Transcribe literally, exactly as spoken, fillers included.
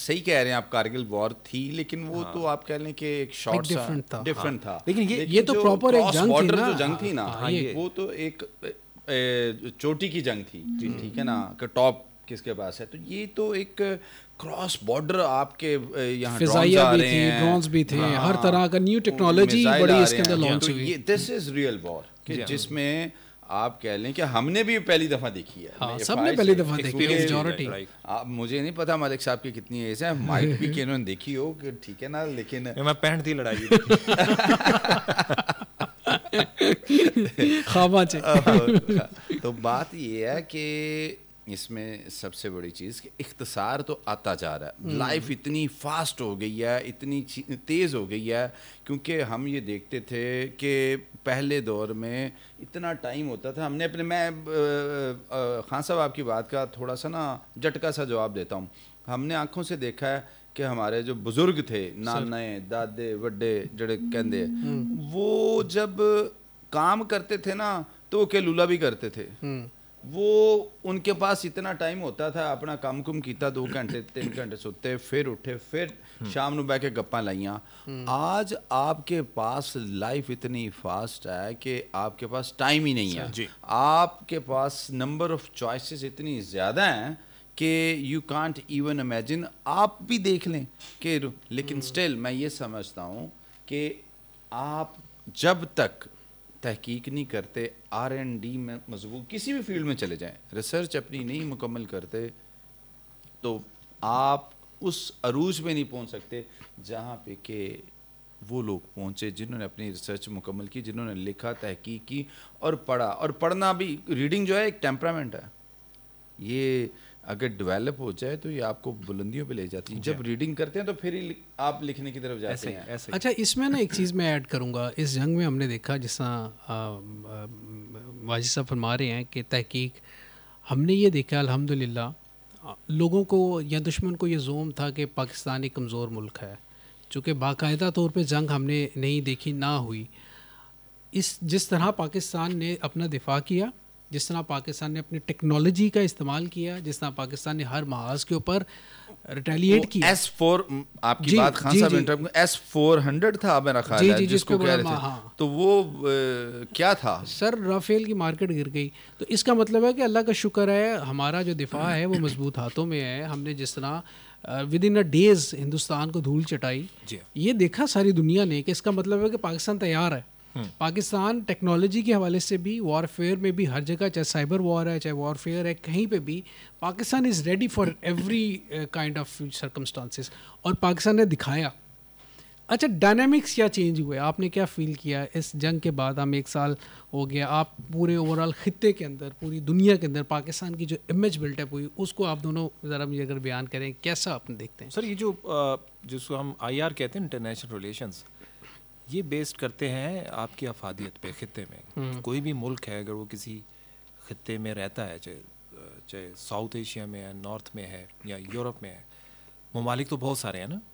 صحیح کہہ رہے ہیں آپ, کارگل وار تھی لیکن وہ تو آپ کہہ لیں کہ ایک شارٹ سا ڈفرنٹ تھا, لیکن یہ یہ تو پراپر ایک جنگ تھی نا, جو جنگ تھی نا وہ تو ایک چوٹی کی جنگ تھی, ٹھیک ہے نا, کہ ٹاپ کس کے پاس ہے. تو یہ تو ایک کراس بارڈر آپ کے یہاں فضائیہ بھی تھی, ڈرونز بھی تھے, ہر طرح کا نیو ٹیکنالوجی بڑی اس کے اندر لانچ ہوئی. دس از ریئل وار, کہ جس میں آپ کہہ لیں کہ ہم نے بھی پہلی دفعہ دیکھی ہے, سب نے پہلی دفعہ دیکھی ہے میجورٹی. مجھے نہیں پتا مالک صاحب کی کتنی ایج ہے, مائٹ بھی کہ انہوں نے دیکھی ہو, کہ ٹھیک ہے نا, لیکن میں پینٹ تھی لڑائی تو بات یہ ہے کہ اس میں سب سے بڑی چیز کہ اختصار تو آتا جا رہا ہے. لائف اتنی فاسٹ ہو گئی ہے, اتنی تیز ہو گئی ہے, کیونکہ ہم یہ دیکھتے تھے کہ پہلے دور میں اتنا ٹائم ہوتا تھا. ہم نے اپنے, میں خان صاحب آپ کی بات کا تھوڑا سا نا جھٹکا سا جواب دیتا ہوں, ہم نے آنکھوں سے دیکھا ہے کہ ہمارے جو بزرگ تھے, نانے دادے وڈے جڑے کہندے, وہ جب کام کرتے تھے نا تو وہ کیلولا بھی کرتے تھے. وہ ان کے پاس اتنا ٹائم ہوتا تھا, اپنا کام کم کیتا, دو گھنٹے تین گھنٹے سوتے, پھر اٹھے, پھر شام نو بہ کے گپاں لائیاں. آج آپ کے پاس لائف اتنی فاسٹ ہے کہ آپ کے پاس ٹائم ہی نہیں ہے. آپ کے پاس نمبر آف چوائسیز اتنی زیادہ ہیں کہ یو کانٹ ایون امیجن. آپ بھی دیکھ لیں کہ, لیکن اسٹل میں یہ سمجھتا ہوں کہ آپ جب تک تحقیق نہیں کرتے, آر این ڈی میں مضبوط کسی بھی فیلڈ میں چلے جائیں, ریسرچ اپنی نہیں مکمل کرتے, تو آپ اس عروج پہ نہیں پہنچ سکتے جہاں پہ کہ وہ لوگ پہنچے جنہوں نے اپنی ریسرچ مکمل کی, جنہوں نے لکھا, تحقیق کی اور پڑھا. اور پڑھنا بھی, ریڈنگ جو ہے ایک ٹیمپرامنٹ ہے, یہ اگر ڈیولپ ہو جائے تو یہ آپ کو بلندیوں پہ لے جاتی ہے. جب ریڈنگ کرتے ہیں تو پھر ہی آپ لکھنے کی طرف جاتے ہیں. اچھا, اس میں نا ایک چیز میں ایڈ کروں گا, اس جنگ میں ہم نے دیکھا جس طرح واجد صاحب فرما رہے ہیں کہ تحقیق, ہم نے یہ دیکھا الحمدللہ لوگوں کو یا دشمن کو یہ زوم تھا کہ پاکستان ایک کمزور ملک ہے, چونکہ باقاعدہ طور پہ جنگ ہم نے نہیں دیکھی, نہ ہوئی. اس جس طرح پاکستان نے اپنا دفاع کیا, جس طرح پاکستان نے اپنی ٹیکنالوجی کا استعمال کیا, جس طرح پاکستان نے ہر محاذ کے اوپر ریٹیلیٹ کیا. ایس فور آپ کی بات خان صاحب, ایس فور ہنڈریڈ تھا میرا خیال ہے جس کو کہہ رہے تھے, تو وہ کیا تھا سر, رافیل کی مارکیٹ گر گئی. تو اس کا مطلب ہے کہ اللہ کا شکر ہے ہمارا جو دفاع ہے وہ مضبوط ہاتھوں میں ہے. ہم نے جس طرح with in a days Hindustan کو دھول چٹائی, یہ دیکھا ساری دنیا نے کہ اس کا مطلب ہے کہ پاکستان تیار ہے. پاکستان ٹیکنالوجی کے حوالے سے بھی, وار فیئر میں بھی, ہر جگہ, چاہے سائبر وار ہے, چاہے وار فیئر ہے, کہیں پہ بھی Pakistan is ready for every kind of circumstances, اور پاکستان نے دکھایا. اچھا, ڈائنامکس کیا چینج ہوئے, آپ نے کیا فیل کیا اس جنگ کے بعد؟ ہم ایک سال ہو گیا, آپ پورے اوور آل خطے کے اندر, پوری دنیا کے اندر پاکستان کی جو امیج بلٹ اپ ہوئی, اس کو آپ دونوں ذرا مجھے اگر بیان کریں, کیسا آپ دیکھتے ہیں؟ سر, یہ جو جس کو ہم آئی آر کہتے ہیں, انٹرنیشنل ریلیشنز, یہ بیسڈ کرتے ہیں آپ کی افادیت پہ. خطے میں کوئی بھی ملک ہے, اگر وہ کسی خطے میں رہتا ہے, چاہے چاہے ساؤتھ ایشیا میں ہے, نارتھ میں ہے, یا یورپ میں ہے, ممالک تو بہت سارے ہیں نا,